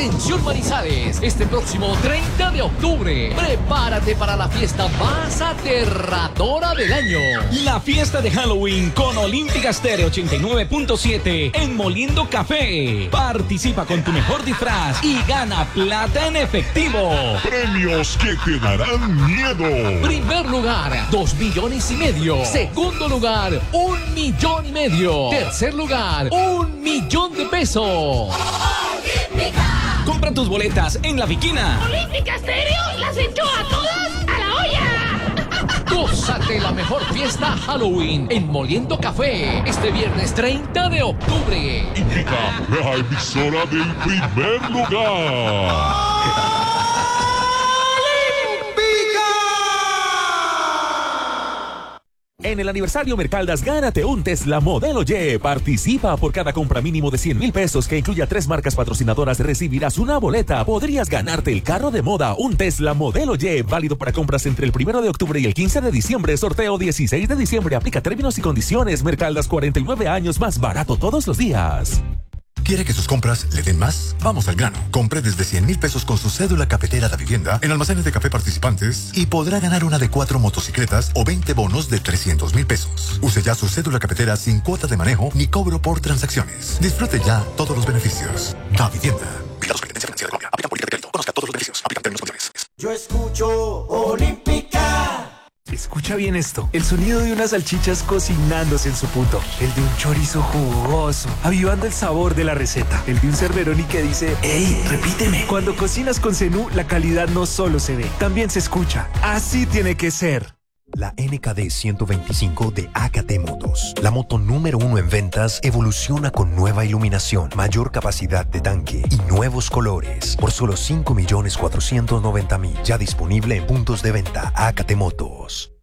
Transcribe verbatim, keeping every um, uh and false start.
Atención Manizales, este próximo treinta de octubre, prepárate para la fiesta más aterradora del año. La fiesta de Halloween con Olímpica Stereo ochenta y nueve punto siete en Moliendo Café. Participa con tu mejor disfraz y gana plata en efectivo. Premios que te darán miedo. Primer lugar, dos millones y medio. Segundo lugar, un millón y medio. Tercer lugar, un millón de pesos. ¡Olímpica! Compra tus boletas en La Viquina. ¡Olímpica Stereo! ¡Las echó a todas a la olla! Gózate la mejor fiesta Halloween en Moliendo Café este viernes treinta de octubre. Olímpica, la emisora del primer lugar. En el aniversario Mercaldas, gánate un Tesla Modelo Y. Participa. Por cada compra mínimo de cien mil pesos que incluya tres marcas patrocinadoras, recibirás una boleta. Podrías ganarte el carro de moda, un Tesla Modelo Y, válido para compras entre el primero de octubre y el quince de diciembre. Sorteo dieciséis de diciembre. Aplica términos y condiciones. Mercaldas, cuarenta y nueve años, más barato todos los días. ¿Quiere que sus compras le den más? Vamos al grano. Compre desde cien mil pesos con su cédula cafetera de vivienda en almacenes de café participantes y podrá ganar una de cuatro motocicletas o veinte bonos de trescientos mil pesos. Use ya su cédula cafetera sin cuota de manejo ni cobro por transacciones. Disfrute ya todos los beneficios. Da Vivienda. Vigilado Superintendencia Financiera de Colombia. Aplica política de crédito. Conozca todos los beneficios. Aplica términos y condiciones. Yo escucho Olímpica. Escucha bien esto, el sonido de unas salchichas cocinándose en su punto, el de un chorizo jugoso, avivando el sabor de la receta, el de un Cerveroni que dice, ¡ey, repíteme! Cuando cocinas con Zenú, la calidad no solo se ve, también se escucha. Así tiene que ser. La N K D ciento veinticinco de A K T Motos, la moto número uno en ventas, evoluciona con nueva iluminación, mayor capacidad de tanque y nuevos colores por solo cinco millones cuatrocientos noventa mil. Ya disponible en puntos de venta A K T Motos.